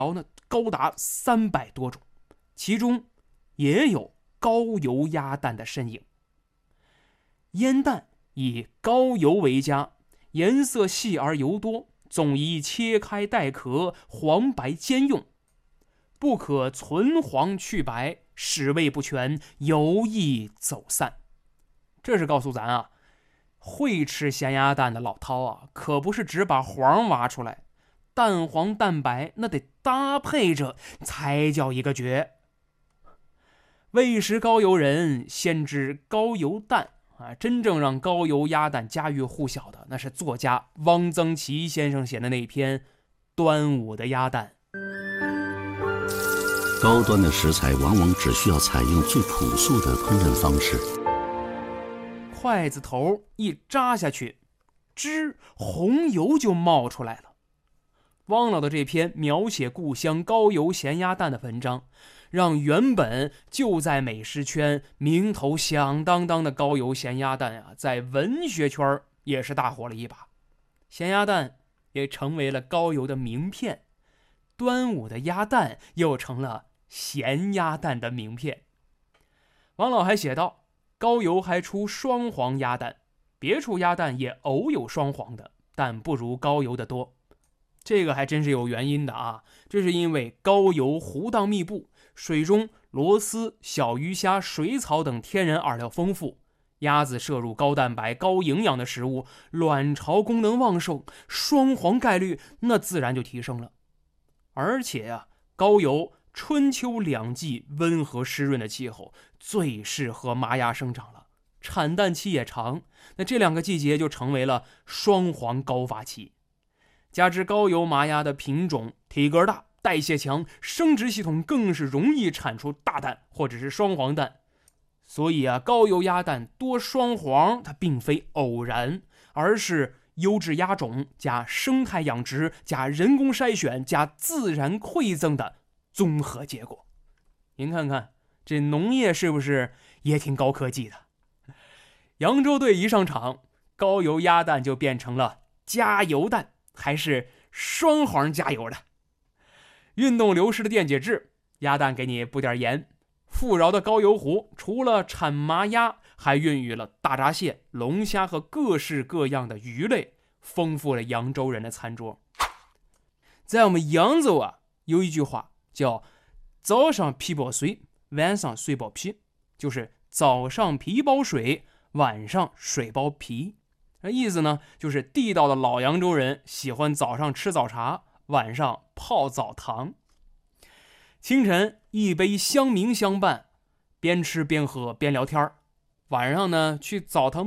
呢高达300多种，其中也有高油鸭蛋的身影。腌蛋以高油为佳，颜色细而油多，总宜切开带壳，黄白兼用，不可存黄去白，使味不全，油易走散。这是告诉咱啊，会吃咸鸭蛋的老饕啊，可不是只把黄挖出来，蛋黄蛋白那得搭配着才叫一个绝。未食高油人先知高油蛋啊，真正让高油鸭蛋家喻户晓的，那是作家汪曾祺先生写的那篇《端午的鸭蛋》。 高端的食材往往只需要采用最朴素的烹饪方式， 筷子头一扎下去，汁红油就冒出来了。汪老的这篇描写故乡高油咸鸭蛋的文章，让原本就在美食圈名头响当当的高油咸鸭蛋啊，在文学圈也是大火了一把。咸鸭蛋也成为了高油的名片，端午的鸭蛋又成了咸鸭蛋的名片。王老还写道，高油还出双黄鸭蛋，别处鸭蛋也偶有双黄的，但不如高油的多。这个还真是有原因的啊，这是因为高油糊荡密布，水中螺丝、小鱼虾、水草等天然饵料丰富，鸭子摄入高蛋白、高营养的食物，卵巢功能旺盛，双黄概率那自然就提升了。而且啊，高油春秋两季温和湿润的气候最适合麻鸭生长了，产蛋期也长，那这2个季节就成为了双黄高发期。加之高油麻鸭的品种体格大、代谢强，生殖系统更是容易产出大蛋或者是双黄蛋，所以啊，高油鸭蛋多双黄它并非偶然，而是优质鸭种加生态养殖加人工筛选加自然馈赠的综合结果。您看看这农业是不是也挺高科技的？扬州队一上场，高油鸭蛋就变成了加油蛋，还是双黄加油的。运动流失的电解质，鸭蛋给你补点盐。富饶的高油湖除了产麻鸭，还孕育了大闸蟹、龙虾和各式各样的鱼类，丰富了扬州人的餐桌。在我们扬州啊，有一句话叫早上皮包水，晚上水包皮，就是早上皮包水，晚上水包皮。意思呢，就是地道的老扬州人喜欢早上吃早茶，晚上泡澡堂。清晨一杯香茗相伴，边吃边喝边聊天，晚上呢去澡堂